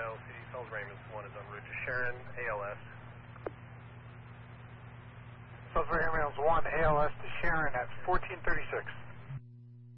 City Salisbury Ambulance 1 is en route to Sharon, ALS. Salisbury Ambulance 1, ALS to Sharon at 1436.